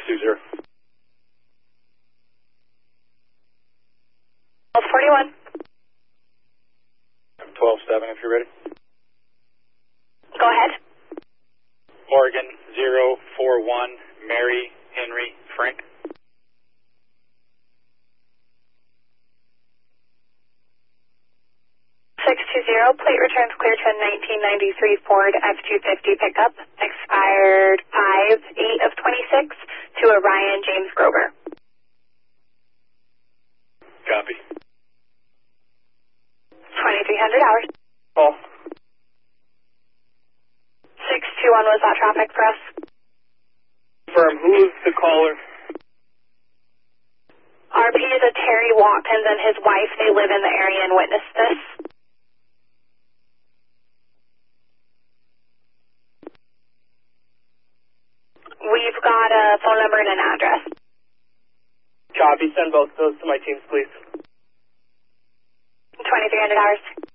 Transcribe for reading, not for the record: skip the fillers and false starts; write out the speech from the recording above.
620. 41. 12-7 if you're ready. Go ahead. Oregon 041, Mary Henry Frank. 620, plate returns clear to a 1993 Ford F-250 pickup, expired 5/8 of 26 to a Ryan James Grover. Copy. 2300 hours. Call. 621 was that traffic for us? Confirm, who is the caller? RP is a Terry Watkins and his wife. They live in the area and witnessed this. We've got a phone number and an address. Copy, send both of those to my teams, please. 2300 hours.